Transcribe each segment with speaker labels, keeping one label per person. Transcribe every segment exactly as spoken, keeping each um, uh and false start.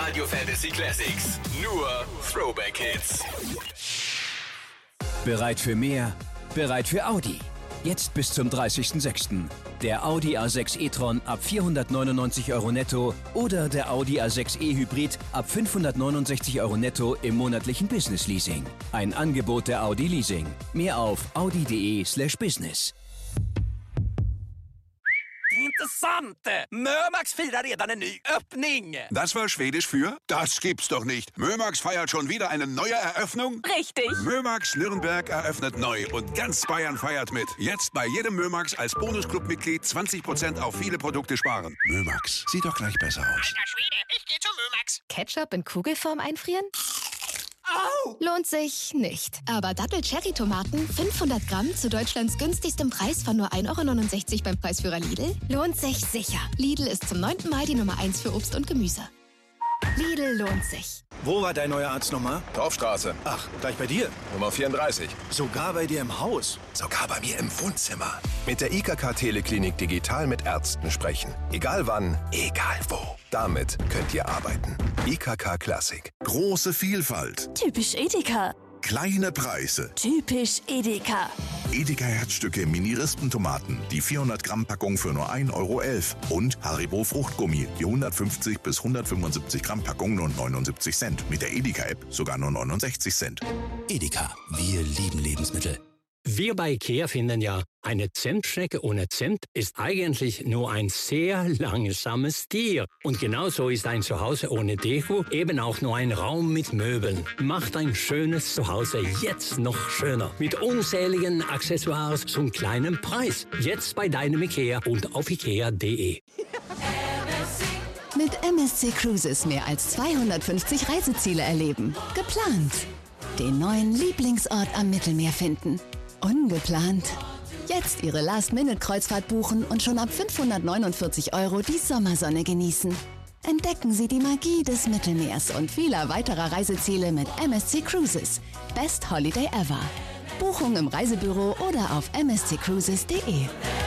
Speaker 1: Radio Fantasy Classics. Nur Throwback Hits.
Speaker 2: Bereit für mehr? Bereit für Audi. Jetzt bis zum dreißigsten sechsten Der Audi A sechs e-tron ab vierhundertneunundneunzig Euro netto oder der Audi A sechs e-Hybrid ab fünfhundertneunundsechzig Euro netto im monatlichen Business Leasing. Ein Angebot der Audi Leasing. Mehr auf audi.de slash business.
Speaker 3: Intressant! Mömax firar redan en ny öppning.
Speaker 4: Das war Schwedisch für? Das gibt's doch nicht. Mömax feiert schon wieder eine neue Eröffnung?
Speaker 5: Richtig.
Speaker 4: Mömax Nürnberg eröffnet neu und ganz Bayern feiert mit. Jetzt bei jedem Mömax als Bonusclub-Mitglied zwanzig Prozent auf viele Produkte sparen. Mömax, sieht doch gleich besser aus.
Speaker 6: Alter Schwede, ich geh zu Mömax.
Speaker 5: Ketchup in Kugelform einfrieren?
Speaker 6: Au!
Speaker 5: Lohnt sich nicht. Aber Dattel-Cherry-Tomaten, fünfhundert Gramm zu Deutschlands günstigstem Preis von nur ein Euro neunundsechzig beim Preisführer Lidl, lohnt sich sicher. Lidl ist zum neunten Mal die Nummer eins für Obst und Gemüse. Lidl lohnt sich.
Speaker 7: Wo war dein neuer Arzt nochmal?
Speaker 8: Dorfstraße.
Speaker 7: Ach, gleich bei dir?
Speaker 8: Nummer vierunddreißig.
Speaker 7: Sogar bei dir im Haus?
Speaker 8: Sogar bei mir im Wohnzimmer. Mit der I K K Teleklinik digital mit Ärzten sprechen. Egal wann, egal wo. Damit könnt ihr arbeiten. I K K Classic.
Speaker 9: Große Vielfalt.
Speaker 10: Typisch Edeka.
Speaker 9: Kleine Preise.
Speaker 10: Typisch Edeka.
Speaker 9: Edeka Herzstücke Mini-Rispentomaten. Die vierhundert Gramm Packung für nur ein Euro elf. Und Haribo Fruchtgummi. Die hundertfünfzig bis hundertfünfundsiebzig Gramm Packung nur neunundsiebzig Cent. Mit der Edeka-App sogar nur neunundsechzig Cent.
Speaker 2: Edeka, wir lieben Lebensmittel.
Speaker 11: Wir bei IKEA finden ja, eine Zentschnecke ohne Zimt ist eigentlich nur ein sehr langsames Tier. Und genauso ist ein Zuhause ohne Deko eben auch nur ein Raum mit Möbeln. Macht ein schönes Zuhause jetzt noch schöner. Mit unzähligen Accessoires zum kleinen Preis. Jetzt bei deinem IKEA und auf ikea punkt de.
Speaker 12: Mit M S C Cruises mehr als zweihundertfünfzig Reiseziele erleben. Geplant. Den neuen Lieblingsort am Mittelmeer finden. Ungeplant. Jetzt Ihre Last-Minute-Kreuzfahrt buchen und schon ab fünfhundertneunundvierzig Euro die Sommersonne genießen. Entdecken Sie die Magie des Mittelmeers und vieler weiterer Reiseziele mit M S C Cruises. Best Holiday ever. Buchung im Reisebüro oder auf m s c cruises punkt de.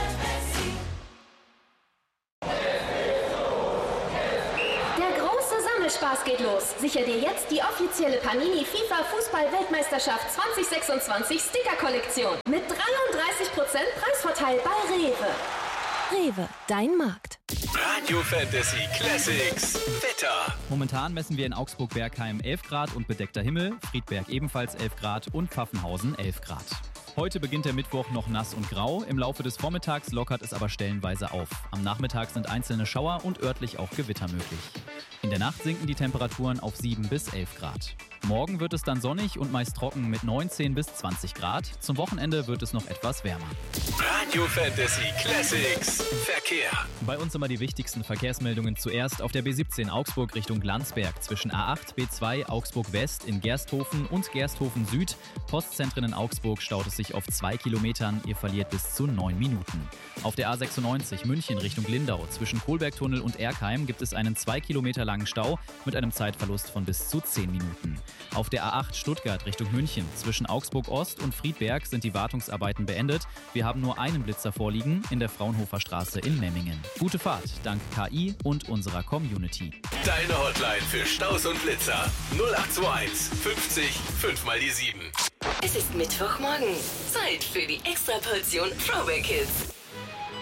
Speaker 13: Spaß geht los. Sicher dir jetzt die offizielle Panini FIFA Fußball-Weltmeisterschaft zwanzig sechsundzwanzig Sticker-Kollektion. Mit dreiunddreißig Prozent Preisvorteil bei Rewe.
Speaker 10: Rewe, dein Markt.
Speaker 1: Radio Fantasy Classics Wetter.
Speaker 14: Momentan messen wir in Augsburg-Bergheim elf Grad und bedeckter Himmel, Friedberg ebenfalls elf Grad und Pfaffenhausen elf Grad. Heute beginnt der Mittwoch noch nass und grau, im Laufe des Vormittags lockert es aber stellenweise auf. Am Nachmittag sind einzelne Schauer und örtlich auch Gewitter möglich. In der Nacht sinken die Temperaturen auf sieben bis elf Grad. Morgen wird es dann sonnig und meist trocken mit neunzehn bis zwanzig Grad. Zum Wochenende wird es noch etwas wärmer.
Speaker 1: Radio Fantasy Classics Verkehr.
Speaker 14: Bei uns immer die wichtigsten Verkehrsmeldungen zuerst auf der B siebzehn Augsburg Richtung Landsberg zwischen A acht, B zwei, Augsburg West in Gersthofen und Gersthofen Süd. Postzentren in Augsburg staut es sich auf zwei Kilometern. Ihr verliert bis zu neun Minuten. Auf der A sechsundneunzig München Richtung Lindau zwischen Kohlbergtunnel und Erkheim gibt es einen zwei Kilometer langen Stau mit einem Zeitverlust von bis zu zehn Minuten. Auf der A acht Stuttgart Richtung München zwischen Augsburg Ost und Friedberg sind die Wartungsarbeiten beendet. Wir haben nur einen Blitzer vorliegen in der Fraunhofer Straße in Memmingen. Gute Fahrt dank K I und unserer Community.
Speaker 1: Deine Hotline für Staus und Blitzer null acht zwei eins fünfzig fünf mal die sieben.
Speaker 15: Es ist Mittwochmorgen. Zeit für die Extraportion Throwback Hits.